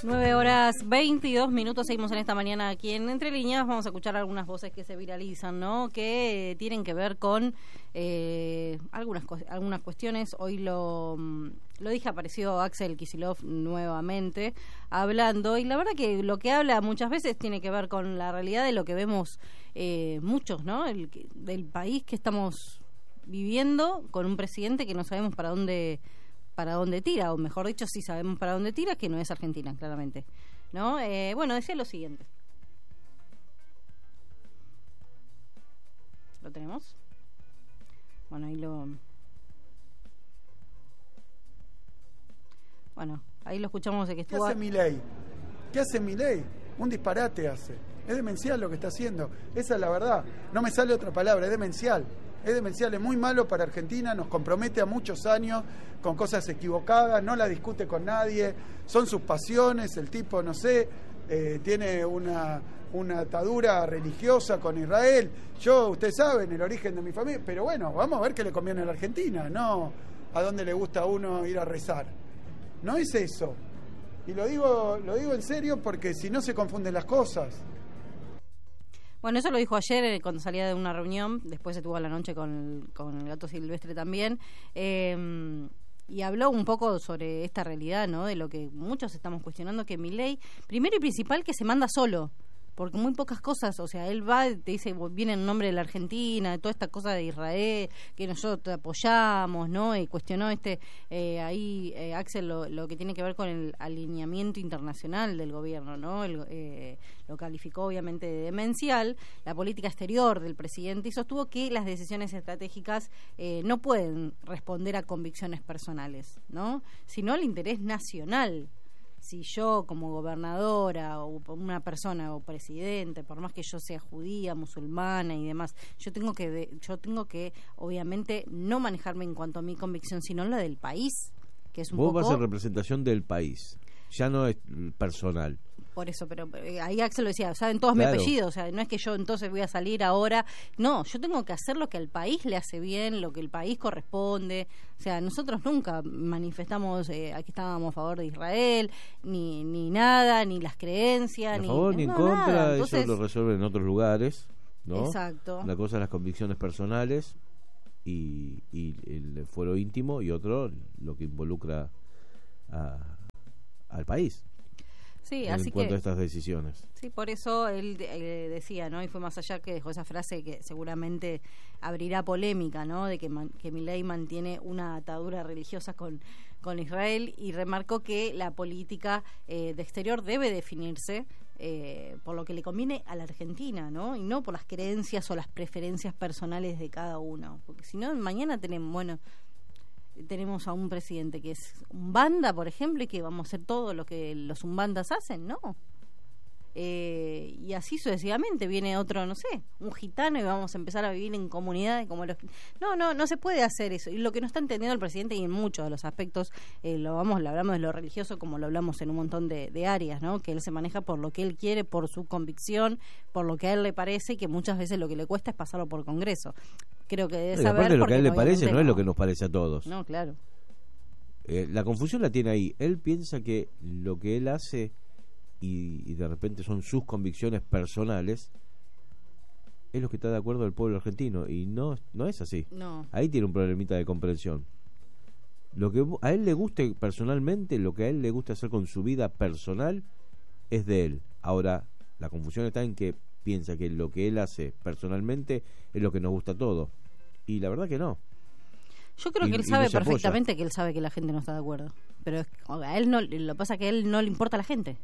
9:22, seguimos en esta mañana aquí en Entre Líneas. Vamos a escuchar algunas voces que se viralizan, ¿no? Que tienen que ver con algunas cuestiones. Hoy lo dije, apareció Axel Kicillof nuevamente hablando, y la verdad que lo que habla muchas veces tiene que ver con la realidad de lo que vemos muchos, ¿no? Del país que estamos viviendo, con un presidente que no sabemos para dónde tira, o mejor dicho, sí sabemos para dónde tira, que no es Argentina, claramente, ¿no? Bueno, decía lo siguiente. ¿Lo tenemos? Bueno, ahí lo escuchamos de que estuvo... ¿Qué hace Milei? ¿Qué hace Milei? Un disparate hace. Es demencial lo que está haciendo. Esa es la verdad. No me sale otra palabra, es demencial. Es demencial, es muy malo para Argentina, nos compromete a muchos años con cosas equivocadas, no la discute con nadie, son sus pasiones, el tipo, no sé, tiene una atadura religiosa con Israel. Ustedes saben, el origen de mi familia, pero bueno, vamos a ver qué le conviene a la Argentina, no a dónde le gusta a uno ir a rezar. No es eso. Y lo digo en serio porque si no se confunden las cosas. Bueno, eso lo dijo ayer cuando salía de una reunión, después estuvo a la noche con el Gato Silvestre también, y habló un poco sobre esta realidad, ¿no? De lo que muchos estamos cuestionando, que Milei, primero y principal, que se manda solo, porque muy pocas cosas, o sea, él va, te dice, viene en nombre de la Argentina, toda esta cosa de Israel, que nosotros te apoyamos, ¿no? Y cuestionó Axel, lo que tiene que ver con el alineamiento internacional del gobierno, ¿no? Lo calificó obviamente de demencial, la política exterior del presidente, y sostuvo que las decisiones estratégicas no pueden responder a convicciones personales, ¿no? Sino al interés nacional. Si yo como gobernadora o una persona o presidente, por más que yo sea judía, musulmana y demás, yo tengo que obviamente no manejarme en cuanto a mi convicción, sino en la del país, que es un poco... Vos vas en representación del país, ya no es personal. Por eso, pero ahí Axel lo decía, saben todos claro. Mi apellido, o sea, no es que yo entonces voy a salir ahora, no, yo tengo que hacer lo que al país le hace bien, lo que el país corresponde, o sea, nosotros nunca manifestamos aquí estábamos a favor de Israel, ni nada, ni las creencias, ni a favor ni en contra, nada. Entonces, eso lo resuelven en otros lugares, ¿no? Exacto. Una cosa es las convicciones personales y el fuero íntimo, y otro lo que involucra al país. Sí, en así cuanto que, a estas decisiones. Sí, por eso él decía, ¿no? Y fue más allá, que dejó esa frase que seguramente abrirá polémica, ¿no? De que Milei mantiene una atadura religiosa con Israel, y remarcó que la política de exterior debe definirse por lo que le conviene a la Argentina, ¿no? Y no por las creencias o las preferencias personales de cada uno, porque si no mañana tenemos a un presidente que es un banda, por ejemplo, y que vamos a hacer todo lo que los umbandas hacen, ¿no? Y así sucesivamente viene otro, no sé, un gitano, y vamos a empezar a vivir en comunidades como los... No se puede hacer eso. Y lo que no está entendiendo el presidente, y en muchos de los aspectos, lo hablamos de lo religioso como lo hablamos en un montón de áreas, ¿no? Que él se maneja por lo que él quiere, por su convicción, por lo que a él le parece, y que muchas veces lo que le cuesta es pasarlo por Congreso. Creo que debe saber, aparte, lo que a él le parece no es lo que no. nos parece a todos. No, claro. La confusión la tiene ahí. Él piensa que lo que él hace y de repente son sus convicciones personales, es lo que está de acuerdo el pueblo argentino, y no es así. No. Ahí tiene un problemita de comprensión. Lo que a él le guste personalmente, lo que a él le gusta hacer con su vida personal, es de él. Ahora, la confusión está en que piensa que lo que él hace personalmente es lo que nos gusta a todos, y la verdad que no. Yo creo que él sabe perfectamente que él sabe que la gente no está de acuerdo, pero a él no, lo que pasa es que a él no le importa la gente.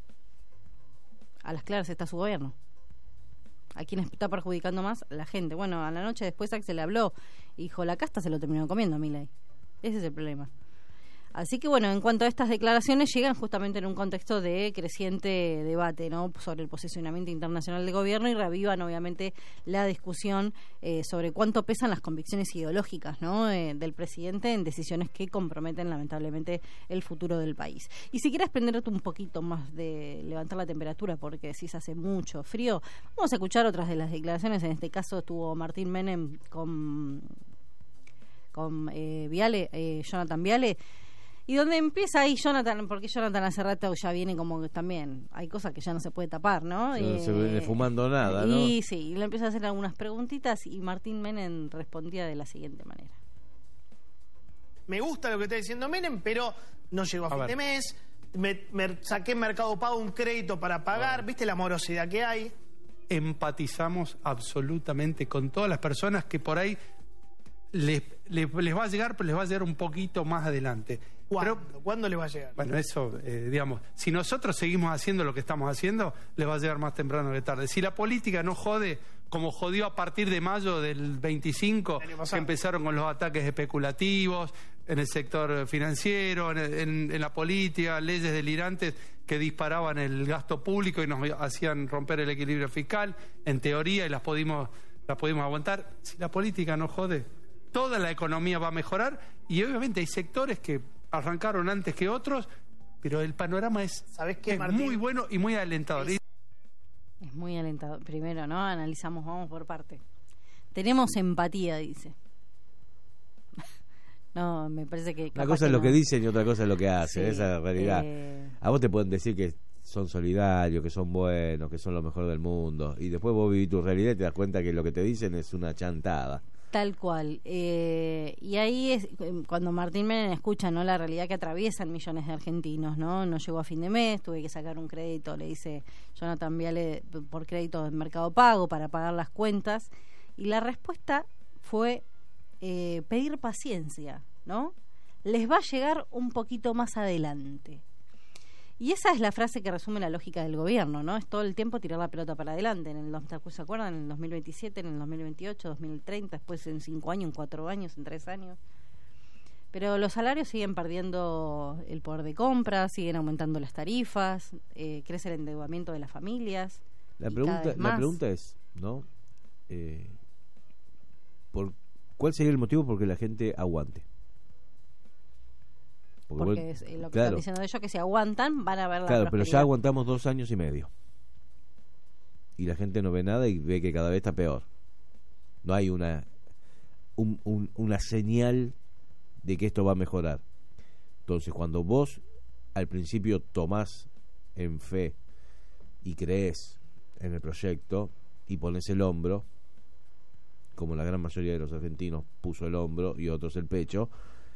A las claras está su gobierno. ¿A quién está perjudicando más? La gente. Bueno, a la noche después Axel le habló y dijo, la casta se lo terminó comiendo a Milei. Ese es el problema. Así que bueno, en cuanto a estas declaraciones, llegan justamente en un contexto de creciente debate, ¿no?, sobre el posicionamiento internacional del gobierno, y reavivan obviamente la discusión sobre cuánto pesan las convicciones ideológicas, ¿no?, del presidente en decisiones que comprometen lamentablemente el futuro del país. Y si quieres prenderte un poquito más de levantar la temperatura, porque si se hace mucho frío, vamos a escuchar otras de las declaraciones. En este caso estuvo Martín Menem con Viale, Jonathan Viale, Y donde empieza ahí Jonathan, porque Jonathan hace rato ya viene como que también, hay cosas que ya no se puede tapar, ¿no? No se viene fumando nada, ¿no? Y sí, y le empieza a hacer algunas preguntitas y Martín Menem respondía de la siguiente manera. Me gusta lo que está diciendo Menem, pero no llegó a fin de mes, me saqué en Mercado Pago un crédito para pagar, ¿viste la morosidad que hay? Empatizamos absolutamente con todas las personas que por ahí les va a llegar, pero les va a llegar un poquito más adelante. ¿Cuándo le va a llegar? Bueno, eso, digamos, si nosotros seguimos haciendo lo que estamos haciendo, les va a llegar más temprano que tarde. Si la política no jode, como jodió a partir de mayo del 25, que empezaron con los ataques especulativos en el sector financiero, en la política, leyes delirantes que disparaban el gasto público y nos hacían romper el equilibrio fiscal, en teoría, y las pudimos aguantar. Si la política no jode, toda la economía va a mejorar, y obviamente hay sectores que arrancaron antes que otros, pero el panorama es muy bueno y muy alentador. Es muy alentador. Primero, ¿no? Analizamos, vamos por parte. Tenemos empatía, dice. No, me parece que... Una cosa es lo que dicen y otra cosa es lo que hacen, sí, esa es la realidad. A vos te pueden decir que son solidarios, que son buenos, que son lo mejor del mundo, y después vos vivís tu realidad y te das cuenta que lo que te dicen es una chantada. Tal cual. Y ahí es cuando Martín Menem escucha, ¿no?, la realidad que atraviesan millones de argentinos, ¿no? No llegó a fin de mes, tuve que sacar un crédito, le dice Jonathan Viale, por crédito en Mercado Pago para pagar las cuentas. Y la respuesta fue pedir paciencia, ¿no? Les va a llegar un poquito más adelante. Y esa es la frase que resume la lógica del gobierno, ¿no? Es todo el tiempo tirar la pelota para adelante. ¿Se acuerdan? En el 2027, en el 2028, 2030, después en 5 años, en 4 años, en 3 años. Pero los salarios siguen perdiendo el poder de compra, siguen aumentando las tarifas, crece el endeudamiento de las familias. La pregunta es, ¿no? ¿Cuál sería el motivo por que la gente aguante? Porque es lo que están diciendo ellos, que si aguantan van a ver la prosperidad. Pero ya aguantamos 2 años y medio y la gente no ve nada y ve que cada vez está peor. No hay una señal de que esto va a mejorar. Entonces, cuando vos al principio tomás en fe y creés en el proyecto y pones el hombro, como la gran mayoría de los argentinos puso el hombro y otros el pecho,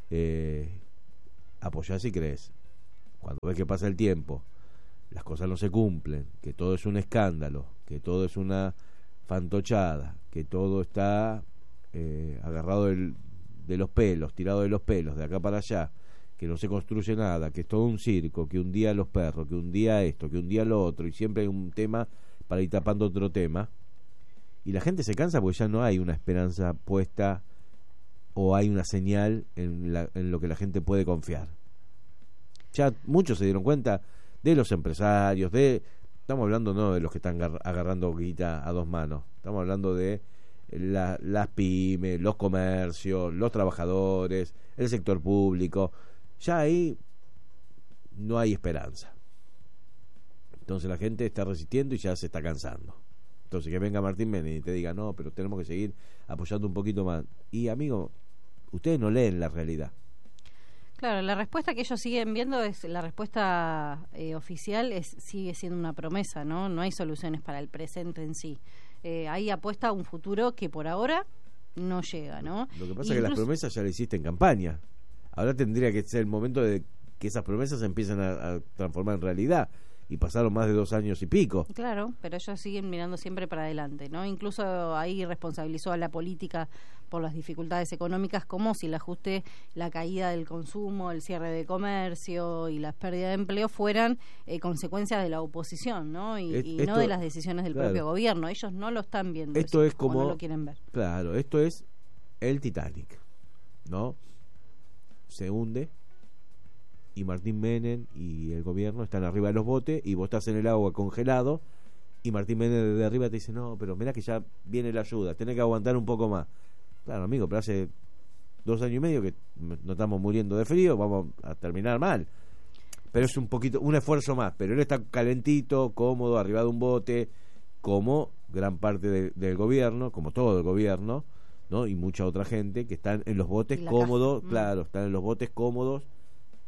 apoyás y crees. Cuando ves que pasa el tiempo, las cosas no se cumplen, que todo es un escándalo, que todo es una fantochada, que todo está agarrado de los pelos, tirado de los pelos, de acá para allá, que no se construye nada, que es todo un circo, que un día los perros, que un día esto, que un día lo otro, y siempre hay un tema para ir tapando otro tema, y la gente se cansa porque ya no hay una esperanza puesta o hay una señal en lo que la gente puede confiar. Ya muchos se dieron cuenta de los empresarios, estamos hablando no de los que están agarrando guita a 2 manos, estamos hablando de las pymes, los comercios, los trabajadores, el sector público. Ya ahí no hay esperanza. Entonces la gente está resistiendo y ya se está cansando. Entonces que venga Martín Menem y te diga, no, pero tenemos que seguir apoyando un poquito más. Y amigo, ustedes no leen la realidad. Claro, la respuesta que ellos siguen viendo es la respuesta oficial, sigue siendo una promesa, ¿no? No hay soluciones para el presente en sí. Ahí apuesta a un futuro que por ahora no llega, ¿no? Lo que pasa es que las promesas ya las hiciste en campaña. Ahora tendría que ser el momento de que esas promesas se empiecen a transformar en realidad. Y pasaron más de 2 años y pico. Claro, pero ellos siguen mirando siempre para adelante, ¿no? Incluso ahí responsabilizó a la política por las dificultades económicas, como si el ajuste, la caída del consumo, el cierre de comercio y las pérdidas de empleo fueran consecuencias de la oposición, ¿no? Y no de las decisiones del propio gobierno. Ellos no lo están viendo. Esto es como no lo quieren ver. Claro, esto es el Titanic, ¿no? Se hunde. Y Martín Menem y el gobierno están arriba de los botes y vos estás en el agua congelado y Martín Menem desde arriba te dice, no, pero mirá que ya viene la ayuda, tenés que aguantar un poco más. Claro, amigo, pero hace 2 años y medio que nos estamos muriendo de frío, vamos a terminar mal. Pero es un esfuerzo más, pero él está calentito, cómodo, arriba de un bote, como gran parte del gobierno, como todo el gobierno, ¿no? Y mucha otra gente que están en los botes cómodos, claro, están en los botes cómodos,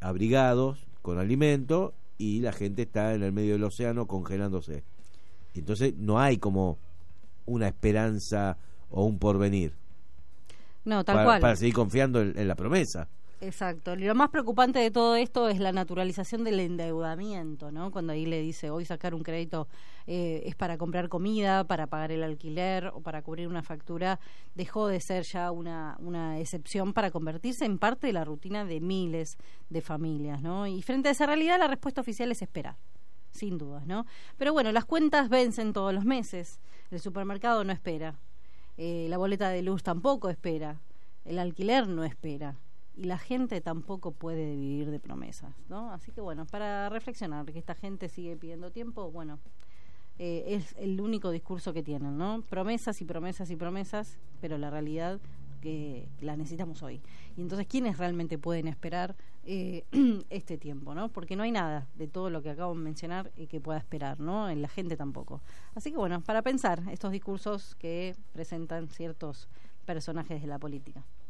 abrigados con alimento y la gente está en el medio del océano congelándose. Entonces no hay como una esperanza o un porvenir. No, tal cual. Para seguir confiando en la promesa. Exacto. Lo más preocupante de todo esto es la naturalización del endeudamiento, ¿no? Cuando ahí le dice, hoy sacar un crédito es para comprar comida, para pagar el alquiler o para cubrir una factura, dejó de ser ya una excepción para convertirse en parte de la rutina de miles de familias, ¿no? Y frente a esa realidad, la respuesta oficial es esperar, sin dudas, ¿no? Pero bueno, las cuentas vencen todos los meses, el supermercado no espera, la boleta de luz tampoco espera, el alquiler no espera. Y la gente tampoco puede vivir de promesas, ¿no? Así que bueno, para reflexionar que esta gente sigue pidiendo tiempo, bueno, es el único discurso que tienen, ¿no? Promesas y promesas y promesas, pero la realidad que la necesitamos hoy. Y entonces, ¿quiénes realmente pueden esperar este tiempo, ¿no? Porque no hay nada de todo lo que acabo de mencionar que pueda esperar, ¿no? En la gente tampoco. Así que bueno, para pensar estos discursos que presentan ciertos personajes de la política.